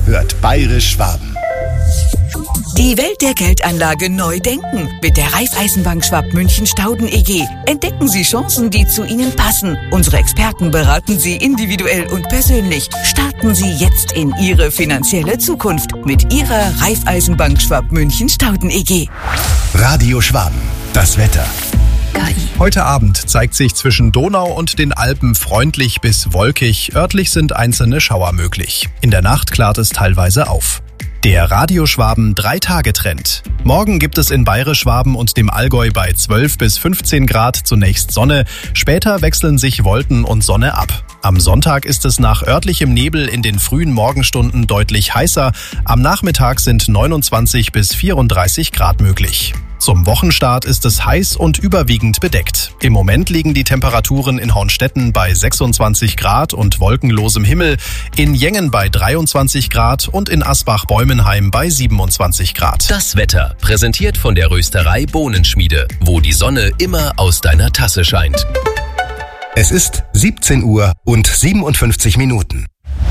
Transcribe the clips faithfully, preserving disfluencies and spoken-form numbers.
hört Bayerisch Schwaben. Die Welt der Geldanlage neu denken. Mit der Raiffeisenbank Schwab-München-Stauden E G entdecken Sie Chancen, die zu Ihnen passen. Unsere Experten beraten Sie individuell und persönlich. Starten Sie jetzt in Ihre finanzielle Zukunft mit Ihrer Raiffeisenbank Schwab-München-Stauden E G. Radio Schwaben, das Wetter. Heute Abend zeigt sich zwischen Donau und den Alpen freundlich bis wolkig. Örtlich sind einzelne Schauer möglich. In der Nacht klart es teilweise auf. Der Radio Schwaben drei-Tage-Trend. Morgen gibt es in Bayerisch Schwaben und dem Allgäu bei zwölf bis fünfzehn Grad zunächst Sonne. Später wechseln sich Wolken und Sonne ab. Am Sonntag ist es nach örtlichem Nebel in den frühen Morgenstunden deutlich heißer. Am Nachmittag sind neunundzwanzig bis vierunddreißig Grad möglich. Zum Wochenstart ist es heiß und überwiegend bedeckt. Im Moment liegen die Temperaturen in Hornstetten bei sechsundzwanzig Grad und wolkenlosem Himmel, in Jengen bei dreiundzwanzig Grad und in Asbach-Bäumenheim bei siebenundzwanzig Grad. Das Wetter, präsentiert von der Rösterei Bohnenschmiede, wo die Sonne immer aus deiner Tasse scheint. Es ist siebzehn Uhr und siebenundfünfzig Minuten.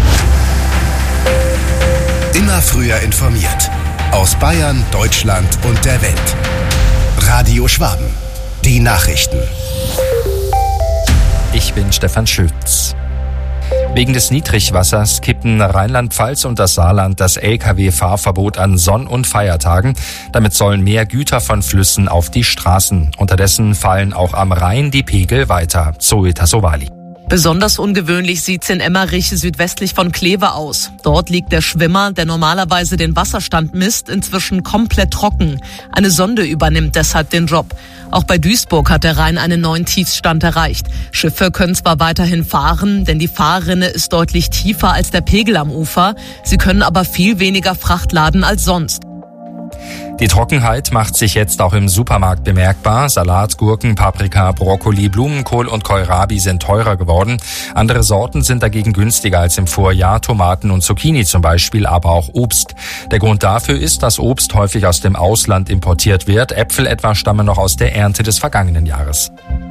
Immer früher informiert. Aus Bayern, Deutschland und der Welt. Radio Schwaben. Die Nachrichten. Ich bin Stefan Schütz. Wegen des Niedrigwassers kippen Rheinland-Pfalz und das Saarland das L K W-Fahrverbot an Sonn- und Feiertagen. Damit sollen mehr Güter von Flüssen auf die Straßen. Unterdessen fallen auch am Rhein die Pegel weiter. Zoe Tassovali. Besonders ungewöhnlich sieht's in Emmerich südwestlich von Kleve aus. Dort liegt der Schwimmer, der normalerweise den Wasserstand misst, inzwischen komplett trocken. Eine Sonde übernimmt deshalb den Job. Auch bei Duisburg hat der Rhein einen neuen Tiefstand erreicht. Schiffe können zwar weiterhin fahren, denn die Fahrrinne ist deutlich tiefer als der Pegel am Ufer. Sie können aber viel weniger Fracht laden als sonst. Die Trockenheit macht sich jetzt auch im Supermarkt bemerkbar. Salat, Gurken, Paprika, Brokkoli, Blumenkohl und Kohlrabi sind teurer geworden. Andere Sorten sind dagegen günstiger als im Vorjahr, Tomaten und Zucchini zum Beispiel, aber auch Obst. Der Grund dafür ist, dass Obst häufig aus dem Ausland importiert wird. Äpfel etwa stammen noch aus der Ernte des vergangenen Jahres.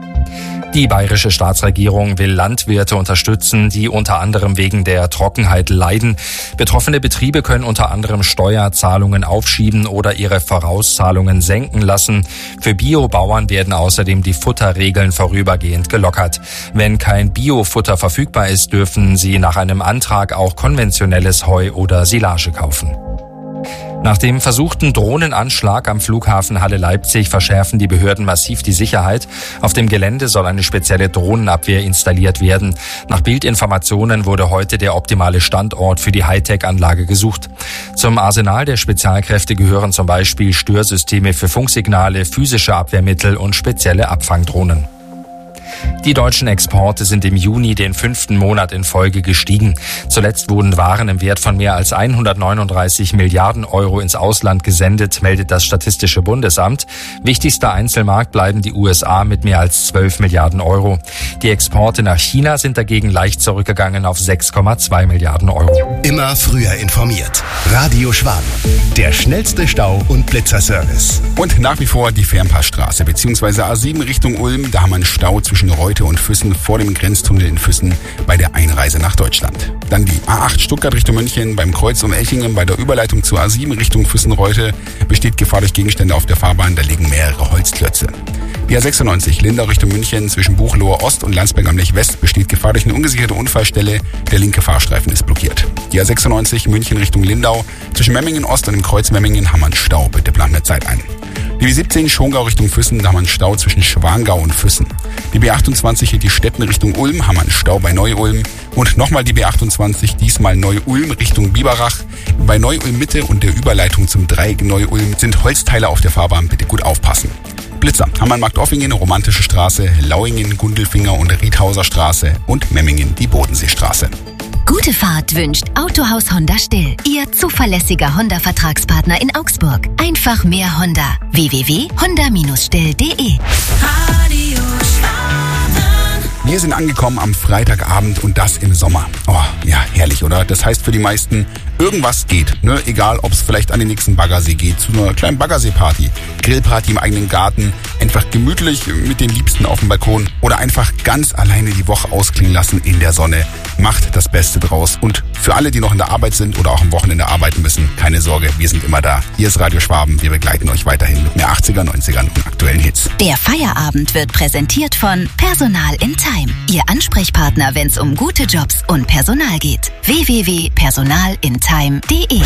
Die bayerische Staatsregierung will Landwirte unterstützen, die unter anderem wegen der Trockenheit leiden. Betroffene Betriebe können unter anderem Steuerzahlungen aufschieben oder ihre Vorauszahlungen senken lassen. Für Biobauern werden außerdem die Futterregeln vorübergehend gelockert. Wenn kein Biofutter verfügbar ist, dürfen sie nach einem Antrag auch konventionelles Heu oder Silage kaufen. Nach dem versuchten Drohnenanschlag am Flughafen Halle-Leipzig verschärfen die Behörden massiv die Sicherheit. Auf dem Gelände soll eine spezielle Drohnenabwehr installiert werden. Nach Bildinformationen wurde heute der optimale Standort für die Hightech-Anlage gesucht. Zum Arsenal der Spezialkräfte gehören zum Beispiel Störsysteme für Funksignale, physische Abwehrmittel und spezielle Abfangdrohnen. Die deutschen Exporte sind im Juni den fünften Monat in Folge gestiegen. Zuletzt wurden Waren im Wert von mehr als hundertneununddreißig Milliarden Euro ins Ausland gesendet, meldet das Statistische Bundesamt. Wichtigster Einzelmarkt bleiben die U S A mit mehr als zwölf Milliarden Euro. Die Exporte nach China sind dagegen leicht zurückgegangen auf sechs Komma zwei Milliarden Euro. Immer früher informiert. Radio Schwaben. Der schnellste Stau- und Blitzerservice. Und nach wie vor die Fernpassstraße bzw. A sieben Richtung Ulm. Da haben wir einen Stau zwischen Reute und Füssen vor dem Grenztunnel in Füssen bei der Einreise nach Deutschland. Dann die A acht Stuttgart Richtung München beim Kreuz um Elchingen bei der Überleitung zur A sieben Richtung Füssen-Reute besteht Gefahr durch Gegenstände auf der Fahrbahn, da liegen mehrere Holzklötze. Die A sechsundneunzig Lindau Richtung München zwischen Buchloe Ost und Landsberg am Lech West besteht Gefahr durch eine ungesicherte Unfallstelle, der linke Fahrstreifen ist blockiert. Die A sechsundneunzig München Richtung Lindau zwischen Memmingen Ost und dem Kreuz Memmingen haben wir einen Stau, bitte plant eine Zeit ein. Die B siebzehn Schongau Richtung Füssen, da haben wir einen Stau zwischen Schwangau und Füssen. Die B achtundzwanzig die Städten Richtung Ulm, haben wir einen Stau bei Neu-Ulm. Und nochmal die B achtundzwanzig, diesmal Neu-Ulm Richtung Biberach. Bei Neu-Ulm Mitte und der Überleitung zum Dreieck Neu-Ulm sind Holzteile auf der Fahrbahn, bitte gut aufpassen. Blitzer haben wir in Marktoffingen, Romantische Straße, Lauingen, Gundelfinger und Riedhauser Straße und Memmingen die Bodenseestraße. Gute Fahrt wünscht Autohaus Honda Still, Ihr zuverlässiger Honda-Vertragspartner in Augsburg. Einfach mehr Honda. w w w punkt honda Bindestrich still punkt de Wir sind angekommen am Freitagabend und das im Sommer. Oh, ja, herrlich, oder? Das heißt für die meisten, irgendwas geht. Ne? Egal, ob es vielleicht an den nächsten Baggersee geht, zu einer kleinen Baggersee-Party, Grillparty im eigenen Garten, einfach gemütlich mit den Liebsten auf dem Balkon oder einfach ganz alleine die Woche ausklingen lassen in der Sonne. Macht das Beste draus. Und für alle, die noch in der Arbeit sind oder auch am Wochenende arbeiten müssen, keine Sorge, wir sind immer da. Hier ist Radio Schwaben, wir begleiten euch weiterhin mit mehr achtziger, neunzigern und aktuellen Hits. Der Feierabend wird präsentiert von Personal in Time. Ihr Ansprechpartner, wenn es um gute Jobs und Personal geht. w w w punkt personal in time punkt de